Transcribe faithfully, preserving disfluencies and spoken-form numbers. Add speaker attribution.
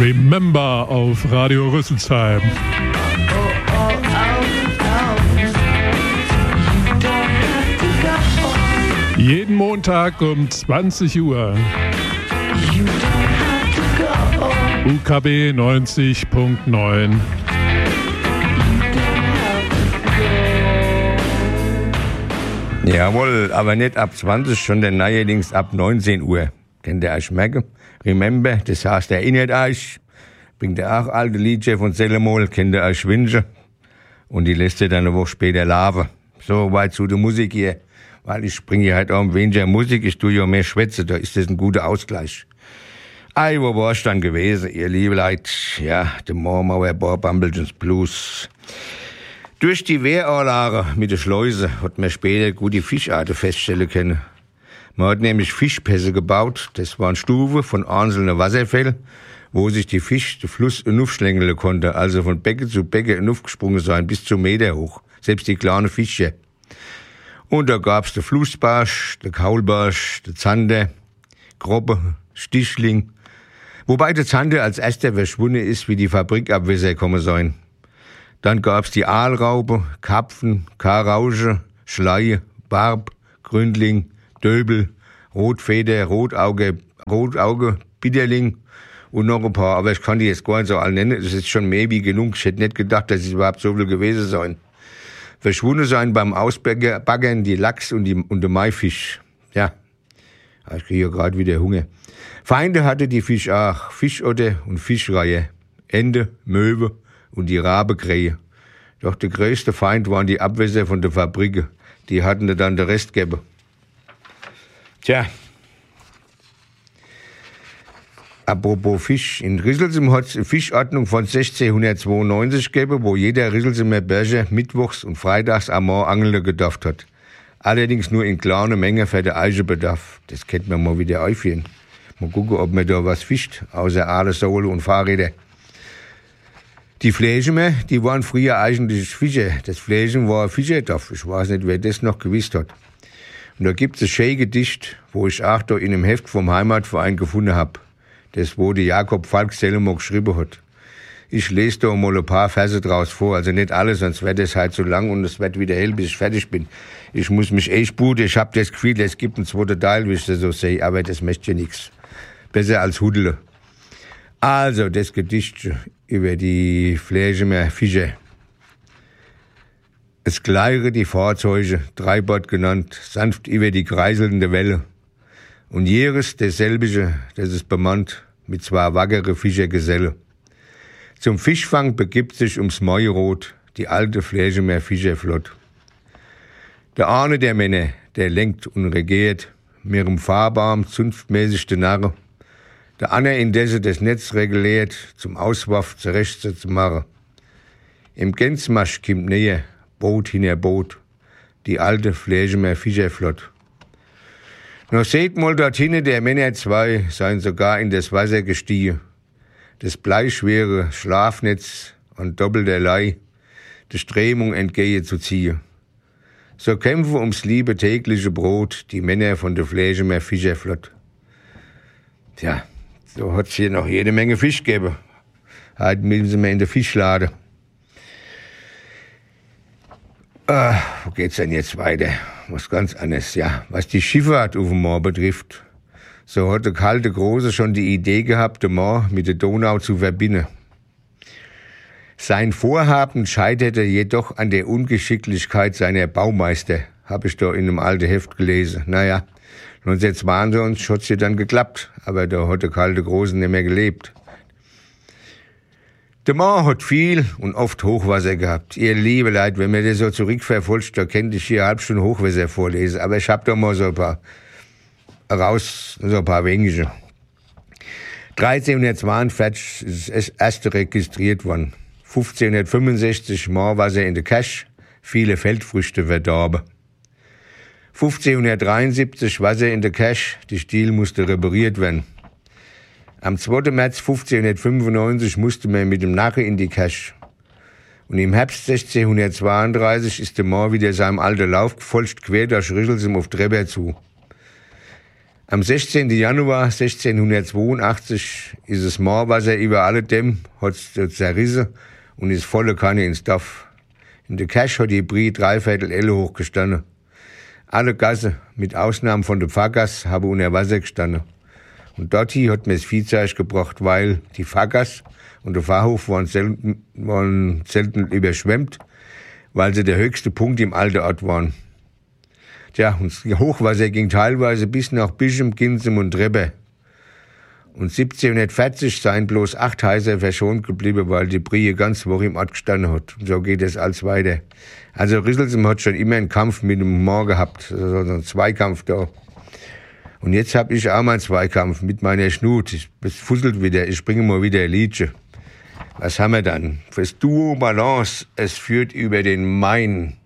Speaker 1: Remember auf Radio Rüsselsheim. Jeden Montag um zwanzig Uhr. U K B neunzig Komma neun.
Speaker 2: Jawohl, aber nicht ab zwanzig, sondern neuerdings ab neunzehn Uhr. Könnt ihr euch merken? Remember, das heißt, erinnert euch. Bringt ihr auch alte Liedchen von Sellemol, könnt ihr euch wünschen. Und die lässt ihr dann eine Woche später laufen. So weit zu der Musik hier. Weil ich bringe halt auch weniger Musik, ich tue ja mehr Schwätze, da ist das ein guter Ausgleich. Ei, wo war ich dann gewesen, ihr liebe Leute? Ja, der Moormauer Barbambelchens Blues. Durch die Wehranlage mit der Schleuse hat man später gute Fischarten feststellen können. Man hat nämlich Fischpässe gebaut, das waren Stufen von einzelnen Wasserfällen, wo sich die Fisch, der Fluss hinaufschlängeln konnte, also von Becke zu Becke hinaufgesprungen sein, bis zu Meter hoch, selbst die kleinen Fische. Und da gab's den Flussbarsch, den Kaulbarsch, den Zander, Grobbe, Stichling. Wobei der Zander als erster verschwunden ist, wie die Fabrikabwässer kommen sollen. Dann gab's die Aalraupe, Karpfen, Karausche, Schleie, Barb, Gründling, Döbel, Rotfeder, Rotauge, Rotauge, Bitterling und noch ein paar. Aber ich kann die jetzt gar nicht so alle nennen. Das ist schon mehr wie genug. Ich hätte nicht gedacht, dass es überhaupt so viel gewesen sein. Verschwunden sein beim Ausbaggern die Lachs und, die, und der Maifisch. Ja, ich kriege ja gerade wieder Hunger. Feinde hatte die Fisch auch. Fischotter und Fischreihe. Ente, Möwe und die Rabekrähe. Doch der größte Feind waren die Abwässer von der Fabriken. Die hatten dann den Rest gegeben. Tja. Apropos Fisch. In Rüsselsheim hat es eine Fischordnung von sechzehnhundertzweiundneunzig gegeben, wo jeder Rüsselsheimer Bürger mittwochs und freitags am Morgen angeln gedarft hat. Allerdings nur in kleiner Menge für den Eigenbedarf. Das könnte man mal wieder einführen. Mal gucken, ob man da was fischt, außer Aalesohle und Fahrräder. Die Fläschenmer, die waren früher eigentlich Fischer. Das Fläschen war ein Fischerdorf. Ich weiß nicht, wer das noch gewusst hat. Und da gibt's ein schönes Gedicht, wo ich auch da in einem Heft vom Heimatverein gefunden hab. Das, wo der Jakob Falk Sellemol geschrieben hat. Ich lese da mal ein paar Verse draus vor. Also nicht alles, sonst wird es halt so lang und es wird wieder hell, bis ich fertig bin. Ich muss mich echt sputen. Ich hab das Gefühl, es gibt einen zweiten Teil, wie ich das so sehe. Aber das möchte ja nichts. Besser als Hudele. Also, das Gedicht über die Fläschenmer Fischer. Es gleiche die Fahrzeuge, Treibord genannt, sanft über die kreiselnde Welle. Und jedes derselbige, das es bemannt, mit zwei wackere Fischergeselle. Zum Fischfang begibt sich ums Mäurot die alte Fläschenmer Fischerflott. Der Ahne der Männer, der lenkt und regiert, mit ihrem Fahrbaum zunftmäßig den Narre. Der Anne indessen das Netz reguliert, zum Auswurf zurecht zu machen. Im Gänzmarsch kommt näher, Boot hinter Boot, die alte Fläschenmer Fischerflott. Noch seht mal dort hinten, der Männer zwei seien sogar in das Wasser gestiegen. Das bleischwere Schlafnetz und doppelterlei, der Strömung entgehe zu ziehen. So kämpfen ums liebe tägliche Brot die Männer von der Fläschenmer Fischerflott. Tja, so hat's hier noch jede Menge Fisch gegeben. Heute müssen wir in der Fischlade. Ah, wo geht's denn jetzt weiter? Was ganz anderes, ja. Was die Schifffahrt auf dem Moor betrifft, so hat der kalte Große schon die Idee gehabt, den Moor mit der Donau zu verbinden. Sein Vorhaben scheiterte jedoch an der Ungeschicklichkeit seiner Baumeister, habe ich da in einem alten Heft gelesen. Naja, neunzehnhundertzweiundzwanzig hat's ja dann geklappt, aber da hat der kalte Große nicht mehr gelebt. Der Moor hat viel und oft Hochwasser gehabt. Ihr liebe Leute, wenn mir das so zurückverfolgt, da könnte ich hier eine halbe Stunde Hochwasser vorlesen. Aber ich hab da mal so ein paar raus, so ein paar wenige. dreizehnhundertzweiundvierzig ist das erste registriert worden. fünfzehnhundertfünfundsechzig Moorwasser in der Cache, viele Feldfrüchte verdorben. fünfzehnhundertdreiundsiebzig Wasser in der Cache, die Stiel musste repariert werden. Am zweiten März fünfzehnhundertfünfundneunzig musste man mit dem Nachen in die Cache. Und im Herbst sechzehnhundertzweiunddreißig ist der Moor wieder seinem alten Lauf gefolgt, quer durch Rüsselsheim auf Treber zu. Am sechzehnten Januar sechzehnhundertzweiundachtzig ist das Moorwasser über alle Dämme, hat es zerrissen und ist volle Kanne ins Dorf. In der Kirche hat die Brie dreiviertel Elle hoch gestanden. Alle Gassen, mit Ausnahme von der Pfarrgasse, haben unter Wasser gestanden. Und dort hier hat mir das Viehzeug gebracht, weil die Pfarrgasse und der Pfarrhof waren selten, waren selten überschwemmt, weil sie der höchste Punkt im alten Ort waren. Tja, und das Hochwasser ging teilweise bis nach Bischem, Ginsem und Treppe. Und siebzehnhundertvierzig seien bloß acht Häuser verschont geblieben, weil die Brie ganz Woche im Ort gestanden hat. Und so geht es alles weiter. Also Rüsselsheim hat schon immer einen Kampf mit dem Moor gehabt, also einen Zweikampf da. Und jetzt hab ich auch mal einen Zweikampf mit meiner Schnut. Es fusselt wieder, ich bringe mal wieder ein Liedchen. Was haben wir dann? Fürs Duo Balance, es führt über den Main.